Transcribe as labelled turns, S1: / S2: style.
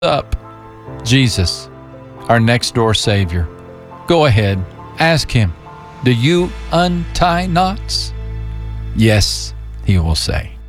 S1: up? Jesus, our next door Savior. Go ahead, ask him, do you untie knots? Yes, he will say.